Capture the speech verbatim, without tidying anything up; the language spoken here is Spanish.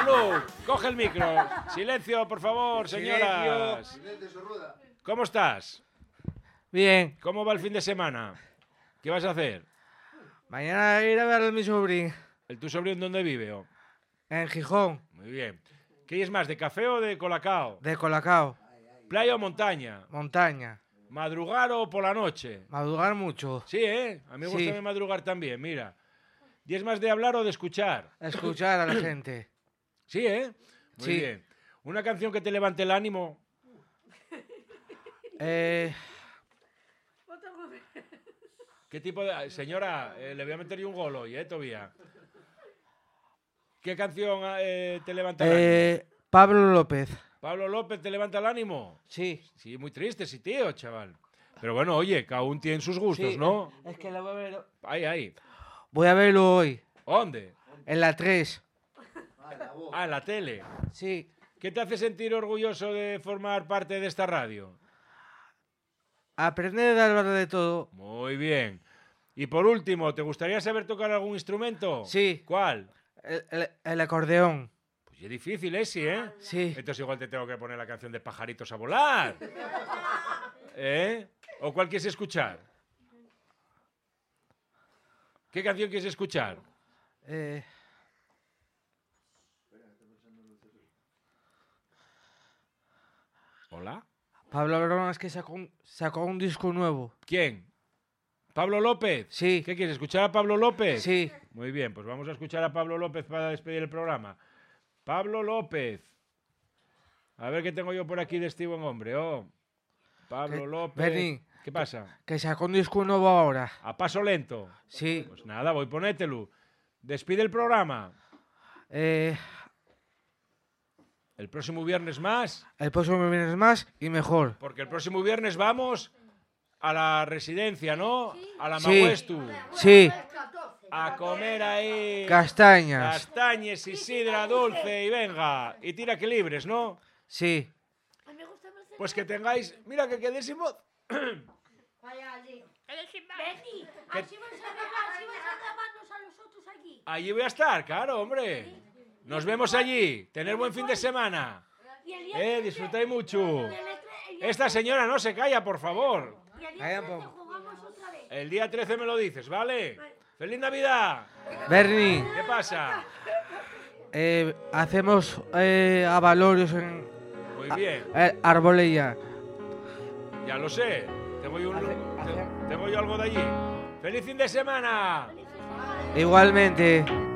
Salud, coge el micro. Silencio, por favor, señoras. Silencio. ¿Cómo estás? Bien. ¿Cómo va el fin de semana? ¿Qué vas a hacer? Mañana ir a ver a mi sobrino. ¿El tu sobrino dónde vive? Oh? En Gijón. Muy bien. ¿Qué es más, de café o de colacao? De Colacao. ¿Playa o montaña? Montaña. ¿Madrugar o por la noche? Madrugar mucho. Sí, ¿eh? A mí me Sí. gusta madrugar también, mira. ¿Y es más de hablar o de escuchar? Escuchar a la gente. Sí, ¿eh? Muy Sí. bien. ¿Una canción que te levante el ánimo? Eh, ¿Qué tipo de...? Señora, eh, le voy a meter yo un gol hoy, ¿eh? Todavía. ¿Qué canción eh, te levanta el ánimo? eh, Pablo López. ¿Pablo López te levanta el ánimo? Sí. Sí, muy triste, sí, tío, chaval. Pero bueno, oye, cada uno tiene sus gustos, Sí, ¿no? Es que la voy a ver. Ahí, ahí. Voy a verlo hoy. ¿Dónde? En la tres. Ah, en la tele. Sí. ¿Qué te hace sentir orgulloso de formar parte de esta radio? Aprender a hablar de todo. Muy bien. Y por último, ¿te gustaría saber tocar algún instrumento? Sí. ¿Cuál? El, el- el acordeón. Pues es difícil ese, ¿eh? Sí. Entonces igual te tengo que poner la canción de Pajaritos a volar. ¿Eh? ¿O cuál quieres escuchar? ¿Qué canción quieres escuchar? Eh, ¿Hola? Pablo López es que sacó un, sacó un disco nuevo. ¿Quién? ¿Pablo López? Sí. ¿Qué quieres, escuchar a Pablo López? Sí. Muy bien, pues vamos a escuchar a Pablo López para despedir el programa. Pablo López. A ver qué tengo yo por aquí de este buen hombre. Oh. Pablo ¿Qué? López. Berni. ¿Qué pasa? Que sacó un disco nuevo ahora. A paso lento. Sí. Pues nada, voy ponételo. Despide el programa. Eh, El próximo viernes más, el próximo viernes más y mejor. porque el próximo viernes vamos a la residencia, ¿no? A la Sí. Mahuestu. Sí. A comer ahí Castañas. castañes y sidra dulce y venga. Y tira que libres, ¿no? Sí. Pues que tengáis... Mira, que quedé sin voz. Vaya allí. Benny, ¿Qué? así vas a ver, así vas a llamarnos a nosotros aquí. Allí voy a estar, claro, hombre. Nos vemos allí. Tener buen fin de semana. Y el día Eh, trece, disfrutáis mucho. y el tre- y el- Esta señora no se calla, por favor. y el día Calla, trece po. jugamos otra vez. El día trece me lo dices, ¿vale? ¡Feliz Navidad! Berni, ¿Qué pasa? eh, hacemos eh, avalorios en Muy bien, eh, Arbolella. ya lo sé. Tengo yo, un- Hace- te- hace- tengo yo algo de allí. ¡Feliz fin de semana! Igualmente.